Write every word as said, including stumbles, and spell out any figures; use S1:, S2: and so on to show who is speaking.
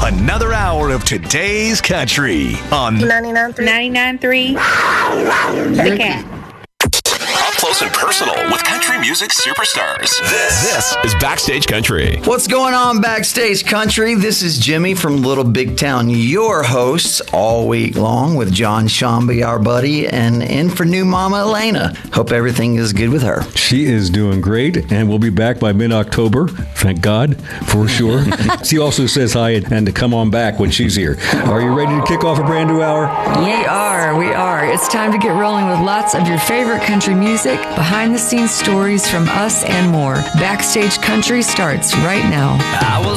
S1: Another hour of today's country on
S2: ninety-nine point three.
S3: ninety-nine point three. The Cat.
S1: Up close and personal with country music superstars. This, this is Backstage Country.
S4: What's going on, Backstage Country? This is Jimmy from Little Big Town, your hosts all week long with John Shambi, our buddy, and in for new Mama Elena. Hope everything is good with her.
S5: She is doing great, and we'll be back by mid-October, thank God, for sure. She also says hi and to come on back when she's here. Are you ready to kick off a brand new hour?
S6: We are, we are. It's time to get rolling with lots of your favorite country music, behind-the-scenes stories from us, and more. Backstage Country starts right now.
S7: I was